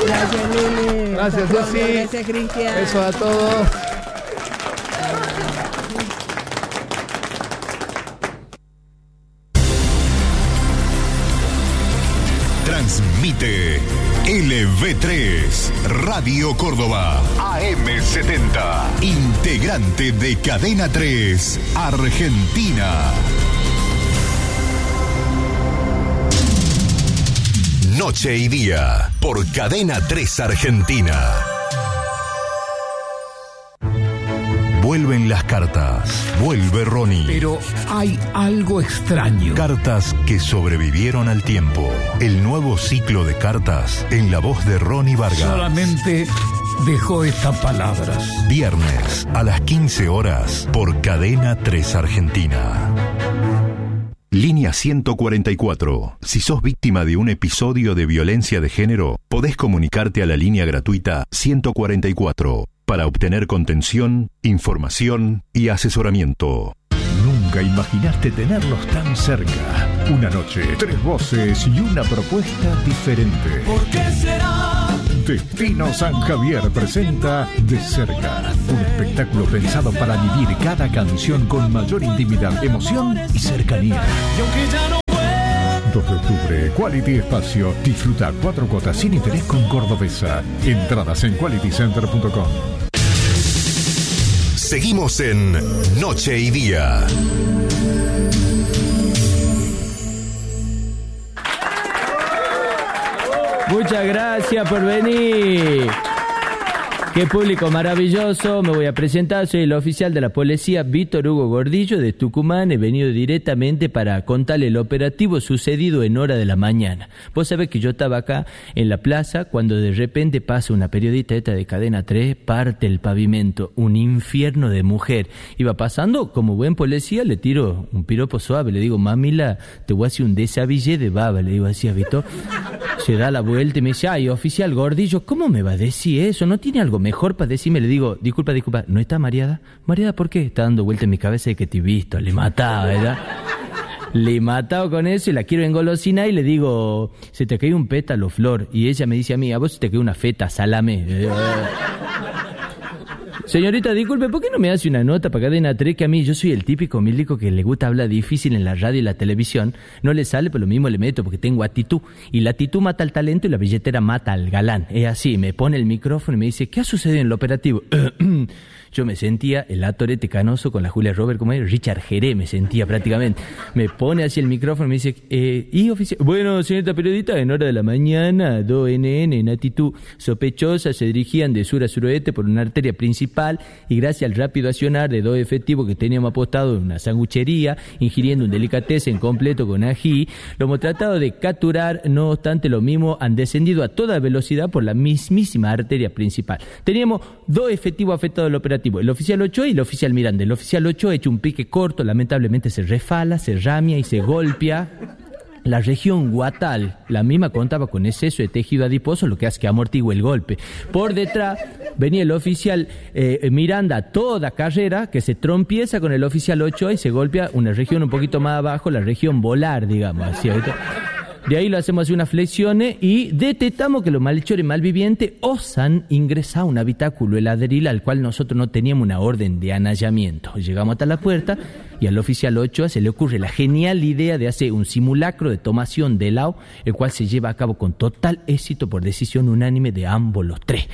Gracias, Lili. Gracias, Susi. Gracias, Cristian. Besos a todos. Transmite LV3, Radio Córdoba, AM70, integrante de Cadena 3, Argentina. Noche y Día, por Cadena 3 Argentina. Vuelven las cartas, vuelve Ronnie. Pero hay algo extraño. Cartas que sobrevivieron al tiempo. El nuevo ciclo de cartas en la voz de Ronnie Vargas. Solamente dejó estas palabras. Viernes a las 15 horas por Cadena 3 Argentina. Línea 144. Si sos víctima de un episodio de violencia de género, podés comunicarte a la línea gratuita 144 para obtener contención, información y asesoramiento. Nunca imaginaste tenerlos tan cerca. Una noche, 3 voces y una propuesta diferente. ¿Por qué será? Destino San Javier presenta De Cerca, un espectáculo pensado para vivir cada canción con mayor intimidad, emoción y cercanía. Y aunque ya no 2 de octubre, Quality Espacio. Disfruta 4 cuotas sin interés con Cordobesa. Entradas en qualitycenter.com. Seguimos en Noche y Día. Muchas gracias por venir. Qué público maravilloso. Me voy a presentar. Soy el oficial de la policía Víctor Hugo Gordillo de Tucumán. He venido directamente para contarle el operativo sucedido en hora de la mañana. Vos sabés que yo estaba acá en la plaza cuando de repente pasa una periodista esta de Cadena 3, parte el pavimento, un infierno de mujer. Iba pasando, como buen policía, le tiro un piropo suave, le digo, mamila, te voy a hacer un desabillé de baba, le digo así a Víctor. Se da la vuelta y me dice, ay, oficial Gordillo, ¿cómo me va a decir eso? ¿No tiene algo mejor para decirme? Le digo, disculpa, ¿no está mareada? ¿Mareada por qué? Está dando vuelta en mi cabeza de que te he visto. Le mataba, ¿verdad? Le he matado con eso y la quiero engolosinar y le digo, se te cae un pétalo, flor. Y ella me dice a mí, a vos se te cae una feta, salame. Señorita, disculpe, ¿por qué no me hace una nota para Cadena 3? Que a mí, yo soy el típico milico que le gusta hablar difícil en la radio y la televisión. No le sale, pero lo mismo le meto porque tengo actitud. Y la actitud mata al talento y la billetera mata al galán. Es así, me pone el micrófono y me dice, ¿qué ha sucedido en el operativo? Yo me sentía el Atorete Canoso con la Julia Robert, como es Richard Jerez, me sentía prácticamente. Me pone así el micrófono y me dice, ¿y oficial? Bueno, señorita periodista, en hora de la mañana, 2 NN en actitud sospechosa se dirigían de sur a suroeste por una arteria principal y gracias al rápido accionar de 2 efectivos que teníamos apostados en una sanguchería, ingiriendo un delicatessen completo con ají, lo hemos tratado de capturar, no obstante lo mismo han descendido a toda velocidad por la mismísima arteria principal. Teníamos 2 efectivos afectados del operativo, el oficial Ochoa y el oficial Miranda. El oficial Ochoa ha hecho un pique corto, lamentablemente se refala, se ramia y se golpea. La región guatal, la misma contaba con exceso de tejido adiposo, lo que hace que amortigue el golpe. Por detrás venía el oficial Miranda a toda carrera, que se trompieza con el oficial Ochoa y se golpea una región un poquito más abajo, la región volar, digamos, así ahorita. De ahí lo hacemos así unas flexiones y detectamos que los malhechores malvivientes osan ingresar a un habitáculo heladeril al cual nosotros no teníamos una orden de anallamiento. Llegamos hasta la puerta y al oficial Ochoa se le ocurre la genial idea de hacer un simulacro de tomación de helado, el cual se lleva a cabo con total éxito por decisión unánime de ambos los 3.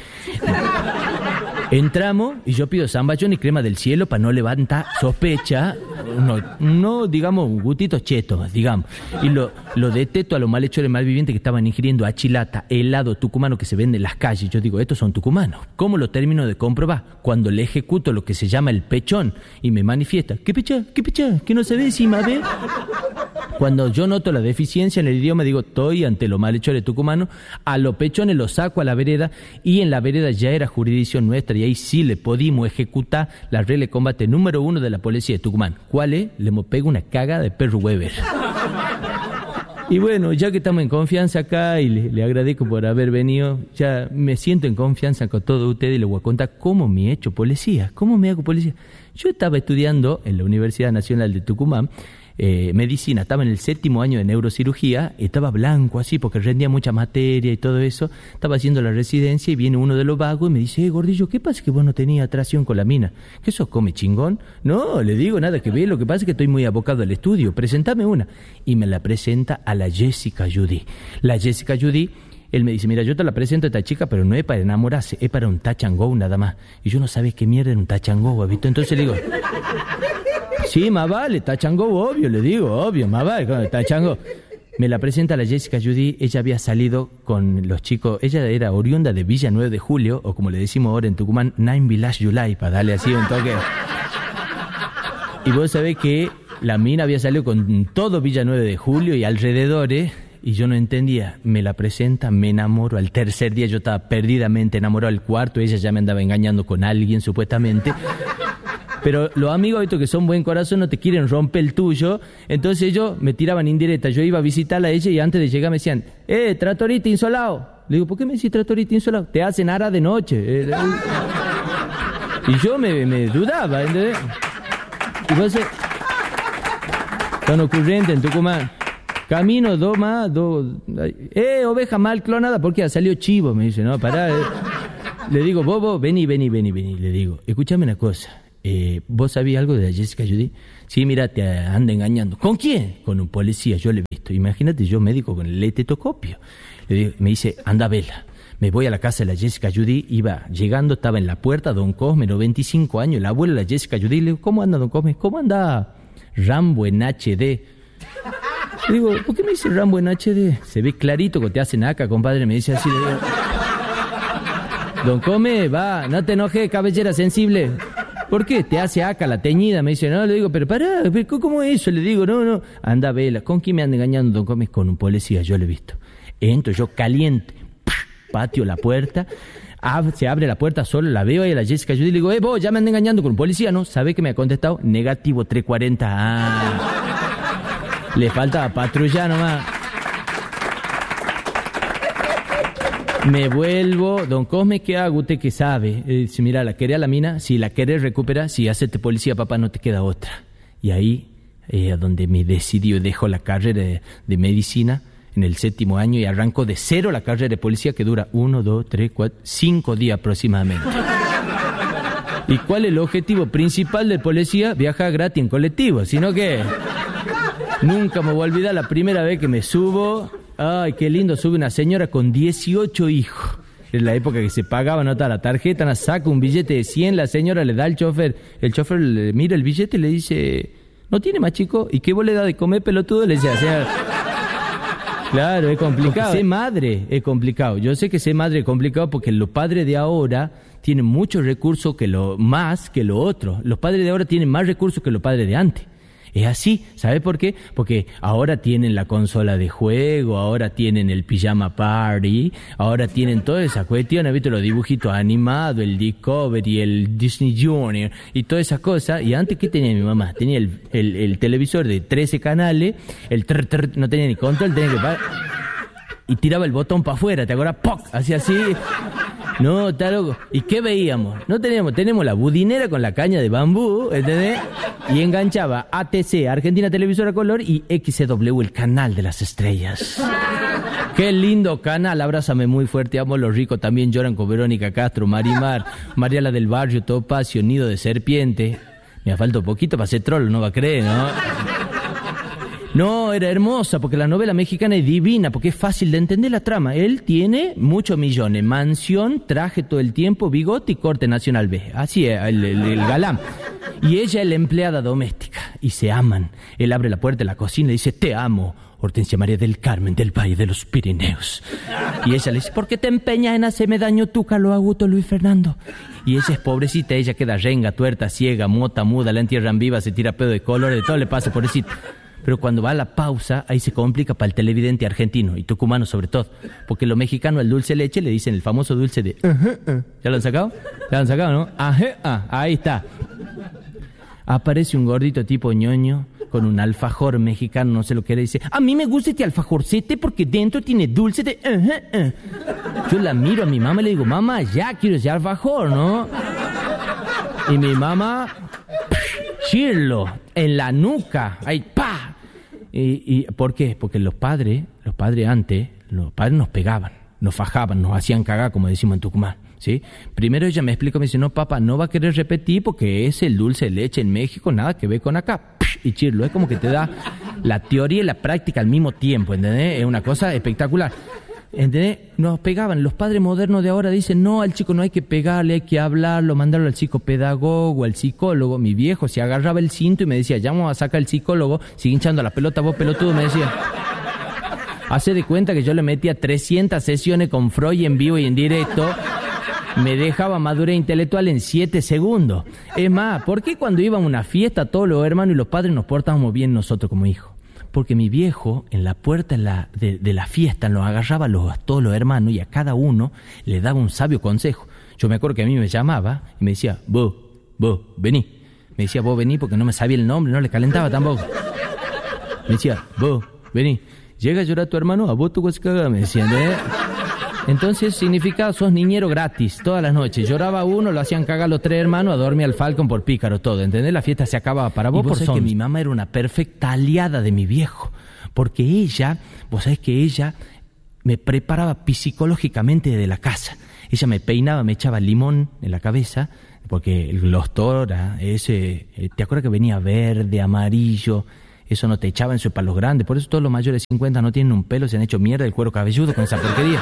Entramos y yo pido zamballón y crema del cielo para no levantar sospecha, no digamos gutitos chetos, digamos. Y lo detecto a los malhechores malvivientes que estaban ingiriendo achilata, helado tucumano que se vende en las calles. Yo digo, estos son tucumanos. ¿Cómo lo termino de comprobar? Cuando le ejecuto lo que se llama el pechón y me manifiesta, ¿qué pecha? ¿Qué pecha? ¿Que no se ve encima, ve? Cuando yo noto la deficiencia en el idioma, digo, estoy ante los malhechores tucumanos, a los pechones los saco a la vereda y en la vereda ya era jurisdicción nuestra y ahí sí le pudimos ejecutar la regla de combate número 1 de la policía de Tucumán. ¿Cuál es? Le pego una caga de perro Weber. Y bueno, ya que estamos en confianza acá y le agradezco por haber venido, ya me siento en confianza con todos ustedes y les voy a contar cómo me he hecho policía, cómo me hago policía. Yo estaba estudiando en la Universidad Nacional de Tucumán medicina, estaba en el 7º año de neurocirugía, estaba blanco así porque rendía mucha materia y todo eso, estaba haciendo la residencia y viene uno de los vagos y me dice, gordillo, ¿qué pasa que vos no tenías atracción con la mina? ¿Qué sos, come chingón? No, le digo, nada que ver, lo que pasa es que estoy muy abocado al estudio, presentame una. Y me la presenta a la Jessica Judy. La Jessica Judy, él me dice, mira, yo te la presento a esta chica, pero no es para enamorarse, es para un touch and go nada más. Y yo no sabía qué mierda era un touch and go, ¿visto? Entonces le digo, sí, más vale, touch and go, obvio, le digo, obvio, más vale, touch and go. Me la presenta la Jessica Judy, ella había salido con los chicos, ella era oriunda de Villa 9 de Julio, o como le decimos ahora en Tucumán, 9 Village July, para darle así un toque. Y vos sabés que la mina había salido con todo Villa 9 de Julio y alrededores, y yo no entendía. Me la presenta, me enamoro. Al tercer día yo estaba perdidamente enamorado. Al cuarto ella ya me andaba engañando con alguien, supuestamente. Pero los amigos estos que son buen corazón no te quieren romper el tuyo. Entonces ellos me tiraban indirecta. Yo iba a visitarla a ella y antes de llegar me decían, tratorita insolado. Le digo, ¿por qué me decís tratorita insolado? Te hacen ara de noche. Y yo me dudaba, ¿entendés? Y vos tan ocurrente en Tucumán. Camino, oveja mal clonada, porque ha salido chivo, me dice, no, pará. Le digo, vos, vení, le digo, escúchame una cosa, ¿vos sabías algo de la Jessica Judy? Sí, mira, te anda engañando. ¿Con quién? Con un policía, yo le he visto. Imagínate, yo médico con el estetoscopio. Le digo, me dice, anda, vela. Me voy a la casa de la Jessica Judy, iba llegando, estaba en la puerta, don Cosme, 95 años, el abuelo de la Jessica Judy. Le digo, ¿cómo anda, don Cosme? ¿Cómo anda Rambo en HD? Le digo, ¿por qué me dice Rambo en HD? Se ve clarito que te hacen acá, compadre. Me dice así, le digo, don Come, va, no te enojes, cabellera sensible. ¿Por qué? Te hace acá la teñida. Me dice, no, le digo, pero pará, ¿cómo es eso? Le digo, no, anda, vela. ¿Con quién me anda engañando, don Come? Con un policía, yo lo he visto. Entro yo caliente, patio la puerta, se abre la puerta solo, la veo ahí a la Jessica Judy y le digo, vos, ya me anda engañando con un policía, ¿no? ¿Sabe que me ha contestado? Negativo 340. Le falta patrulla nomás. Me vuelvo, don Cosme, ¿qué hago? ¿Usted qué sabe? Dice, mira, ¿la querés a la mina? Si la querés recuperar, si hacete policía, papá, no te queda otra. Y ahí, a donde me decidí, dejo la carrera de medicina en el 7º año y arranco de cero la carrera de policía que dura 1, 2, 3, 4, 5 días aproximadamente. ¿Y cuál es el objetivo principal del policía? Viajar gratis en colectivo, sino que nunca me voy a olvidar la primera vez que me subo. Ay, qué lindo, sube una señora con 18 hijos. En la época que se pagaba, nota la tarjeta, saca un billete de 100, la señora le da al chofer. El chofer le mira el billete y le dice, ¿no tiene más chico? ¿Y qué vos le das de comer, pelotudo? Le dice, señora, claro, es complicado. Ser madre es complicado. Yo sé que ser madre es complicado porque los padres de ahora tienen muchos recursos más que lo otro. Los padres de ahora tienen más recursos que los padres de antes. Es así, ¿sabe por qué? Porque ahora tienen la consola de juego, ahora tienen el pijama party, ahora tienen toda esa cuestión, ¿has visto los dibujitos animados, el Discovery, el Disney Junior y toda esa cosa? Y antes, ¿qué tenía mi mamá? Tenía el televisor de 13 canales, no tenía ni control, tenía que parar, y tiraba el botón para afuera, ¿te acuerdas? ¡Poc! Hacía así. No, está loco. ¿Y qué veíamos? No tenemos la budinera con la caña de bambú, ¿entendés? Y enganchaba ATC, Argentina Televisora Color, y XCW, el canal de las estrellas. Qué lindo canal, abrázame muy fuerte, amo los ricos, también lloran con Verónica Castro, Marimar, Mariela del Barrio, Topacio, Nido de Serpiente. Me ha faltado poquito para ser troll, no va a creer, ¿no? No, era hermosa, porque la novela mexicana es divina, porque es fácil de entender la trama. Él tiene muchos millones, mansión, traje todo el tiempo, bigote y corte nacional B. Así es, el galán. Y ella es la empleada doméstica, y se aman. Él abre la puerta de la cocina y dice, te amo, Hortensia María del Carmen, del Valle de los Pirineos. Y ella le dice, ¿por qué te empeñas en hacerme daño tú, Carlos Augusto Luis Fernando? Y ella es pobrecita, ella queda renga, tuerta, ciega, mota, muda, la entierran viva, se tira pedo de colores, de todo le pasa, pobrecita. Pero cuando va a la pausa, ahí se complica para el televidente argentino y tucumano sobre todo. Porque los mexicanos al dulce leche le dicen el famoso dulce de... ¿Ya lo han sacado? ¿Ya lo han sacado, no? Ahí está. Aparece un gordito tipo ñoño con un alfajor mexicano, no sé lo que era, dice, a mí me gusta este alfajorcete porque dentro tiene dulce de... Yo la miro a mi mamá y le digo, mamá, ya quiero ese alfajor, ¿no? Y mi mamá... Chirlo, en la nuca, ahí, ¡pa! ¿Y por qué? Porque los padres antes nos pegaban, nos fajaban, nos hacían cagar, como decimos en Tucumán, ¿sí? Primero ella me explicó, me dice, no, papá, no va a querer repetir porque es el dulce de leche en México, nada que ver con acá. Y chirlo, es como que te da la teoría y la práctica al mismo tiempo, ¿entendés? Es una cosa espectacular. ¿Entendés? Nos pegaban. Los padres modernos de ahora dicen, no, al chico no hay que pegarle, hay que hablarlo, mandarlo al psicopedagogo, al psicólogo. Mi viejo se agarraba el cinto y me decía, ya vamos a sacar al psicólogo, sigue hinchando la pelota, vos pelotudo, me decía. Hace de cuenta que yo le metía 300 sesiones con Freud en vivo y en directo. Me dejaba madurez intelectual en 7 segundos. Es más, ¿por qué cuando iba a una fiesta todos los hermanos y los padres nos portábamos bien nosotros como hijos? Porque mi viejo, en la puerta de la fiesta, nos agarraba a todos los hermanos y a cada uno le daba un sabio consejo. Yo me acuerdo que a mí me llamaba y me decía, vos, vení. Me decía, vos vení porque no me sabía el nombre, no le calentaba tampoco. Me decía, vos, vení. Llega a llorar tu hermano, a vos tu caga, me decían, ¿eh? Entonces significaba, sos niñero gratis, todas las noches. Lloraba uno, lo hacían cagar los 3 hermanos, a dormir al Falcon por pícaro, todo, ¿entendés? La fiesta se acababa para vos. Y vos sabés que mi mamá era una perfecta aliada de mi viejo, porque vos sabés que ella me preparaba psicológicamente desde la casa. Ella me peinaba, me echaba limón en la cabeza, porque el Glostora, ¿te acuerdas que venía verde, amarillo? Eso no te echaba en sus palos grandes, por eso todos los mayores de 50 no tienen un pelo, se han hecho mierda del cuero cabelludo con esa porquería.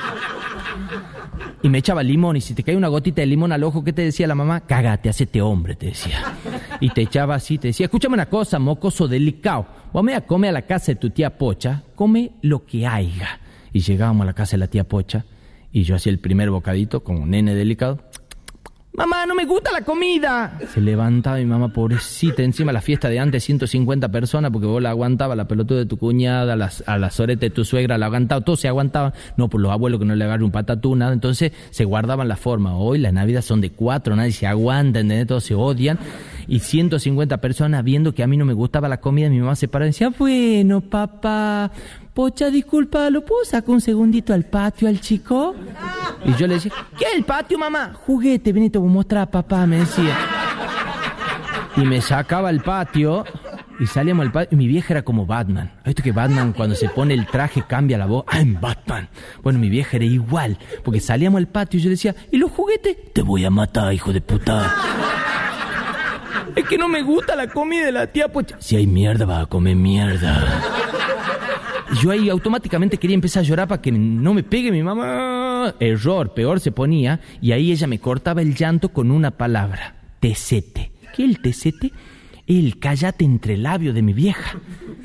Y me echaba limón, y si te caía una gotita de limón al ojo, ¿qué te decía la mamá? Cágate, hacete hombre, te decía. Y te echaba así, te decía, escúchame una cosa, mocoso delicado. Vos me comer a la casa de tu tía Pocha, come lo que haya. Y llegábamos a la casa de la tía Pocha, y yo hacía el primer bocadito, como un nene delicado. Mamá, no me gusta la comida. Se levantaba mi mamá, pobrecita, encima la fiesta de antes, 150 personas, porque vos la aguantabas, la pelotuda de tu cuñada, a la sorete de tu suegra, la aguantaba, todos se aguantaban. No, por los abuelos que no le agarre un patatú, nada. Entonces se guardaban la forma. Hoy las navidades son de 4, nadie se aguanta, ¿entendés? Todos se odian. Y 150 personas viendo que a mí no me gustaba la comida, mi mamá se paraba y decía, bueno, papá, Pocha, disculpa, ¿lo puedo sacar un segundito al patio al chico? Y yo le decía, ¿qué es el patio, mamá? Juguete, vení, te voy a mostrar, papá, me decía. Y me sacaba al patio y salíamos al patio. Y mi vieja era como Batman. ¿Has visto que Batman cuando se pone el traje cambia la voz? ¡I'm Batman! Bueno, mi vieja era igual, porque salíamos al patio y yo decía, ¿y los juguetes? Te voy a matar, hijo de puta. Es que no me gusta la comida de la tía Pocha. Si hay mierda, vas a comer mierda. Y yo ahí automáticamente quería empezar a llorar para que no me pegue mi mamá. Error, peor se ponía. Y ahí ella me cortaba el llanto con una palabra. Tesete. ¿Qué es el tesete? El cállate entre labios de mi vieja.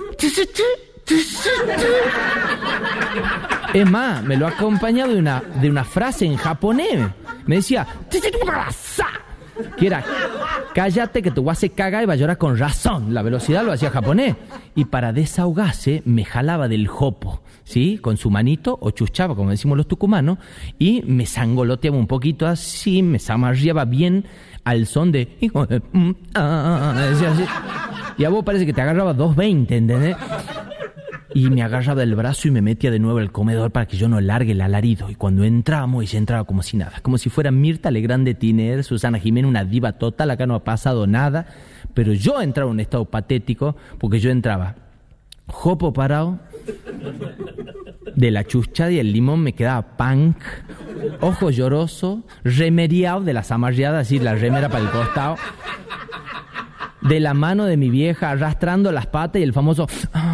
Es más, me lo ha acompañado de una frase en japonés. Me decía, que era, cállate que te voy a hacer cagar y va a llorar con razón. La velocidad lo hacía japonés. Y para desahogarse me jalaba del jopo, ¿sí? Con su manito, o chuchaba, como decimos los tucumanos, y me zangoloteaba un poquito así, me zamarreaba bien al son de... decía así. Y a vos parece que te agarraba 2.20, ¿entendés? Y me agarraba del brazo y me metía de nuevo al comedor para que yo no largue el alarido. Y cuando entramos, ella entraba como si nada. Como si fuera Mirta Legrand de Tiner, Susana Jiménez, una diva total. Acá no ha pasado nada. Pero yo entraba en un estado patético porque yo entraba jopo parado, de la chuchada y el limón me quedaba punk, ojo lloroso, remeriado de las amarreadas, así la remera para el costado, de la mano de mi vieja arrastrando las patas y el famoso...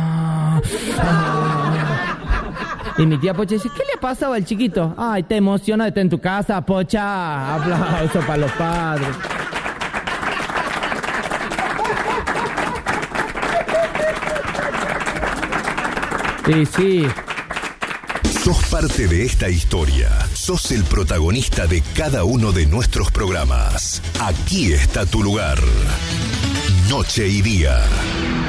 Y mi tía Pocha dice, ¿qué le ha pasado al chiquito? Ay, te emociona de estar en tu casa, Pocha. Aplauso para los padres. Sí. Sos parte de esta historia. Sos el protagonista de cada uno de nuestros programas. Aquí está tu lugar. Noche y día.